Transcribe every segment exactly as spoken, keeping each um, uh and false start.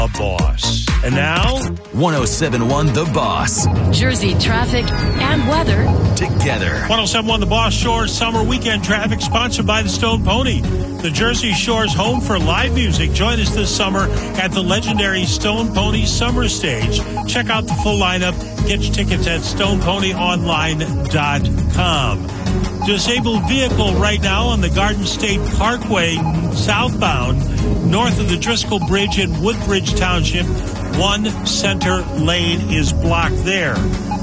A Boss. And now, one oh seven point one The Boss. Jersey traffic and weather together. one oh seven point one The Boss Shores Summer Weekend Traffic, sponsored by the Stone Pony, the Jersey Shore's home for live music. Join us this summer at the legendary Stone Pony Summer Stage. Check out the full lineup. Get your tickets at stone pony online dot com. Disabled vehicle right now on the Garden State Parkway southbound, north of the Driscoll Bridge in Woodbridge Township. One center lane is blocked there.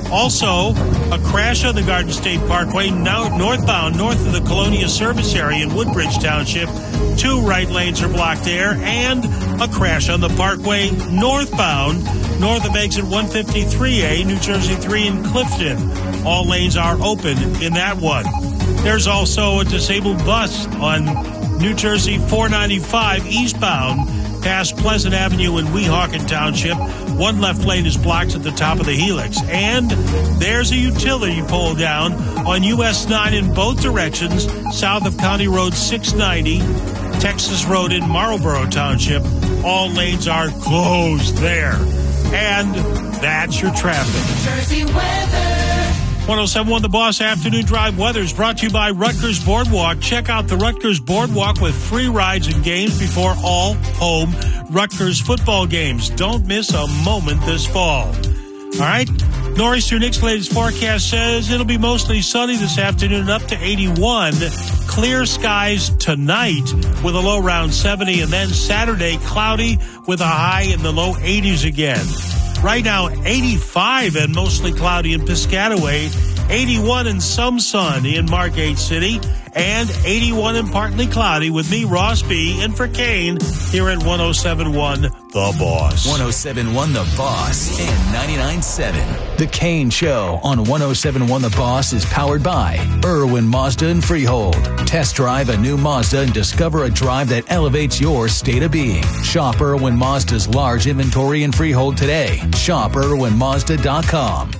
Also, a crash on the Garden State Parkway now northbound, north of the Colonia service area in Woodbridge Township. Two right lanes are blocked there, and a crash on the Parkway northbound, north of exit one fifty-three A, New Jersey three in Clifton. All lanes are open in that one. There's also a disabled bus on New Jersey four ninety-five eastbound past Pleasant Avenue in Weehawken Township. One left lane is blocked at the top of the helix. And there's a utility pole down on U S nine in both directions, south of County Road six ninety, Texas Road in Marlboro Township. All lanes are closed there. And that's your traffic. Jersey weather. one oh seven point one The Boss Afternoon Drive Weather is brought to you by Rutgers Boardwalk. Check out the Rutgers Boardwalk with free rides and games before all home Rutgers football games. Don't miss a moment this fall. All right. Nor'easter Nick's latest forecast says it'll be mostly sunny this afternoon, up to eighty-one. Clear skies tonight with a low around seventy, and then Saturday cloudy with a high in the low eighties again. Right now, eighty-five and mostly cloudy in Piscataway, eighty-one and some sun in Margate City, and eighty-one and partly cloudy with me, Ross B., and for Kane here at one oh seven point one The Boss. one oh seven point one The Boss and ninety-nine point seven The Kane Show on one oh seven point one The Boss is powered by Irwin Mazda and Freehold. Test drive a new Mazda and discover a drive that elevates your state of being. Shop Irwin Mazda's large inventory in Freehold today. Shop irwin mazda dot com.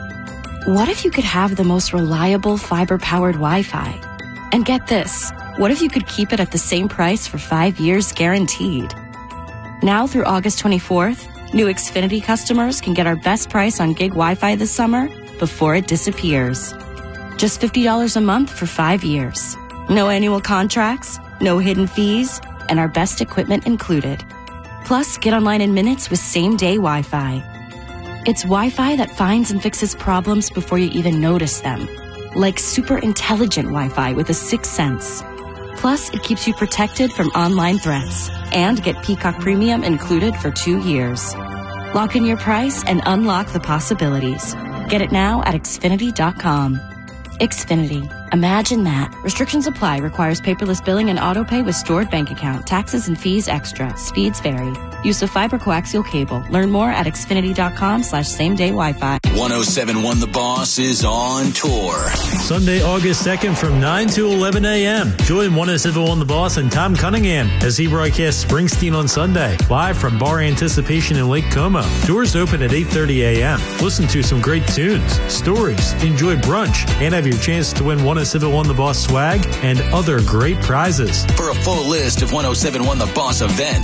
What if you could have the most reliable fiber-powered Wi-Fi? And get this, what if you could keep it at the same price for five years guaranteed? Now through August twenty-fourth, new Xfinity customers can get our best price on gig Wi-Fi this summer before it disappears. Just fifty dollars a month for five years. No annual contracts, no hidden fees, and our best equipment included. Plus, get online in minutes with same-day Wi-Fi. It's Wi-Fi that finds and fixes problems before you even notice them. Like super intelligent Wi-Fi with a sixth sense. Plus, it keeps you protected from online threats. And get Peacock Premium included for two years. Lock in your price and unlock the possibilities. Get it now at Xfinity dot com. Xfinity. Imagine that. Restrictions apply. Requires paperless billing and autopay with stored bank account. Taxes and fees extra. Speeds vary. Use of fiber coaxial cable. Learn more at Xfinity dot com slash same day Wi-Fi. one oh seven point one The Boss is on tour. Sunday, August second from nine to eleven a.m. Join one oh seven point one The Boss and Tom Cunningham as he broadcasts Springsteen on Sunday, live from Bar Anticipation in Lake Como. Doors open at eight thirty a.m. Listen to some great tunes, stories, enjoy brunch, and have your chance to win one oh seven point one The Boss swag and other great prizes. For a full list of one oh seven point one The Boss events,